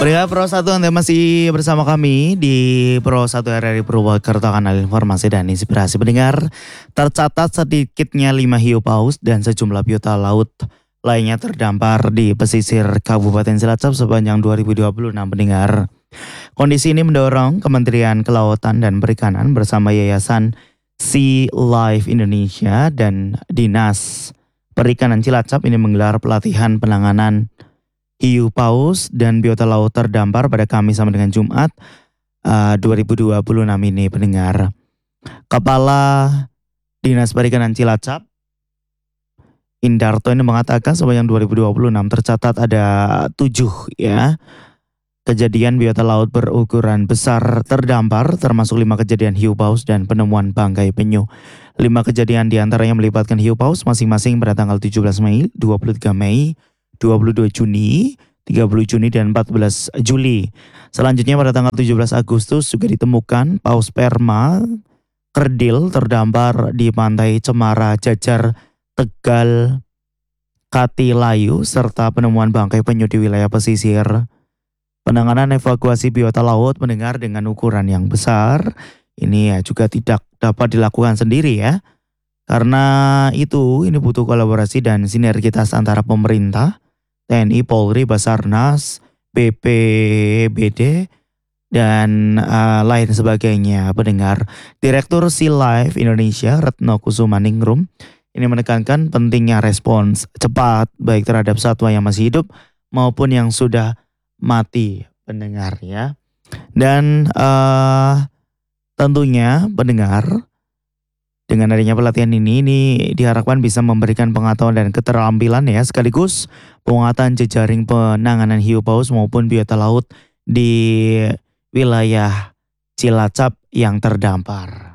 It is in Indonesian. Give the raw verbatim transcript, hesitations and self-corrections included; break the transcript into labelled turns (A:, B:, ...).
A: Pendengar Pro satu, Anda masih bersama kami di Pro satu R R I Purwokerto, kanal informasi dan inspirasi pendengar. Tercatat sedikitnya lima hiu paus dan sejumlah biota laut lainnya terdampar di pesisir Kabupaten Cilacap sepanjang dua ribu dua puluh enam pendengar. Kondisi ini mendorong Kementerian Kelautan dan Perikanan bersama Yayasan Sea Life Indonesia dan Dinas Perikanan Cilacap ini menggelar pelatihan penanganan hiu paus dan biota laut terdampar pada Kamis sampai dengan Jumat uh, dua ribu dua puluh enam ini pendengar. Kepala Dinas Perikanan Cilacap Indarto ini mengatakan sepanjang dua ribu dua puluh enam tercatat ada tujuh ya kejadian biota laut berukuran besar terdampar, termasuk lima kejadian hiu paus dan penemuan bangkai penyu. Lima kejadian diantaranya melibatkan hiu paus masing-masing pada tanggal tujuh belas Mei, dua puluh tiga Mei, dua puluh dua Juni, tiga puluh Juni, dan empat belas Juli. Selanjutnya pada tanggal tujuh belas Agustus juga ditemukan paus sperma kerdil terdampar di pantai Cemara, Jajar, Tegal, Katilayu, serta penemuan bangkai penyu di wilayah pesisir. Penanganan evakuasi biota laut mendengar dengan ukuran yang besar ini ya juga tidak dapat dilakukan sendiri ya. Karena itu ini butuh kolaborasi dan sinergitas antara pemerintah, T N I, Polri, Basarnas, B P B D, dan uh, lain sebagainya pendengar. Direktur Sea Life Indonesia Retno Kusumaningrum ini menekankan pentingnya respons cepat baik terhadap satwa yang masih hidup maupun yang sudah mati pendengar ya. Dan uh, tentunya pendengar, dengan adanya pelatihan ini, ini diharapkan bisa memberikan pengetahuan dan keterampilan ya, sekaligus penguatan jejaring penanganan hiu paus maupun biota laut di wilayah Cilacap yang terdampar.